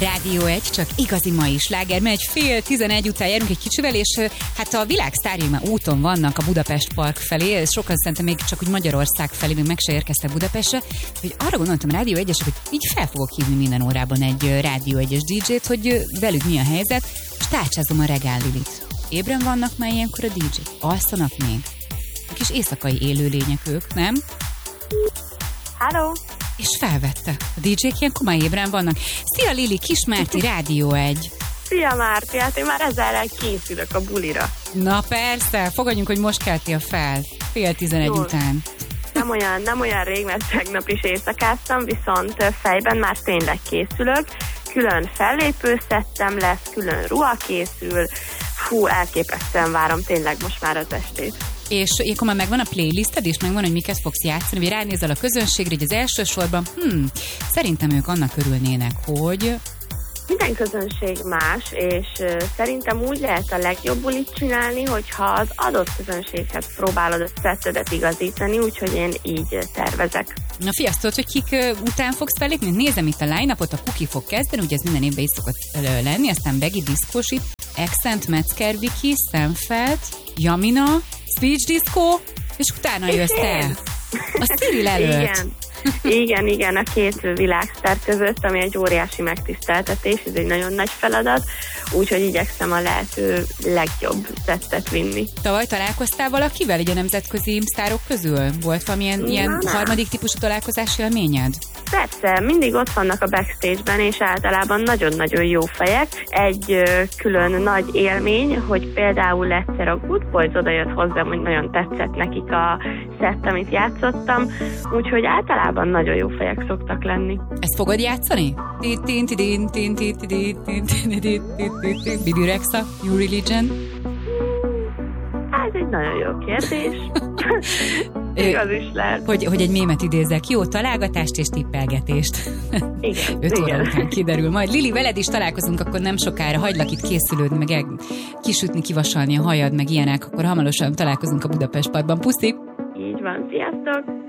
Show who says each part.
Speaker 1: Rádió 1, csak igazi mai sláger, mert 10:30 után járunk egy kicsivel, és hát a világ sztárjai már úton vannak a Budapest Park felé, ez sokan szerintem még csak úgy Magyarország felé, még meg se érkeztek Budapestre, hogy arra gondoltam Rádió 1-esek, hogy így fel fogok hívni minden órában egy Rádió 1-es DJ-t, hogy velük mi a helyzet, és tárcsázom a Regál Lilit. Ébren vannak már ilyenkor a DJ-k? Alszanak még? A kis éjszakai élőlények ők, nem?
Speaker 2: Halló!
Speaker 1: És felvette. A DJ-k ilyenkor már ébren vannak. Szia Lili, Kismárti, Rádió 1.
Speaker 2: Szia Márti, hát én már ezzel készülök a bulira.
Speaker 1: Na persze, fogadjunk, hogy most keltél fel. 10:30 után.
Speaker 2: Nem olyan rég, mert tegnap is éjszakáztam, viszont fejben már tényleg készülök. Külön fellépőszettem lesz, külön ruha készül. Fú, elképesztően várom tényleg most már az estét.
Speaker 1: És ilyenkor már megvan a playlisted, és megvan, hogy miket fogsz játszani, vagy ránézel a közönségre, hogy az első sorban, szerintem ők annak örülnének, hogy...
Speaker 2: Minden közönség más, és szerintem úgy lehet a legjobb bulit csinálni, hogyha az adott közönséghez próbálod a szettedet igazítani, úgyhogy én így tervezek.
Speaker 1: Na fiasztod, hogy kik után fogsz fellépni? Nézem itt a line-upot, a Kuki fog kezdeni, ugye ez minden évben is szokott lenni, aztán Begi Diszkósi, Accent, Metzger Viki, Stemfeld, Jamina, Speech Disco, és utána jössz te. A Cyril előtt.
Speaker 2: Igen, a két világsztár között, ami egy óriási megtiszteltetés, ez egy nagyon nagy feladat, úgyhogy igyekszem a lehető legjobb szettet vinni.
Speaker 1: Tavaly találkoztál valakivel így a nemzetközi sztárok közül? Volt valamilyen ilyen harmadik típusú találkozási élményed?
Speaker 2: Persze, mindig ott vannak a backstage-ben, és általában nagyon-nagyon jó fejek. Egy külön nagy élmény, hogy például egyszer a Good Boys odajött hozzám, hogy nagyon tetszett nekik a szett, amit játszottam, úgyhogy általában nagyon jó fejek szoktak lenni.
Speaker 1: Ezt fogod játszani? Bibi Rexha, New Religion?
Speaker 2: Ez egy nagyon jó kérdés. Igaz is lehet.
Speaker 1: Hogy egy mémet idézek. Jó találgatást és tippelgetést.
Speaker 2: Igen.
Speaker 1: 5 óra után kiderül. Majd Lili, veled is találkozunk, akkor nem sokára. Hagylak itt készülődni, meg kisütni, kivasalni a hajad, meg ilyenek. Akkor hamarosan találkozunk a Budapest Parkban. Puszi!
Speaker 2: Így van. Sziasztok!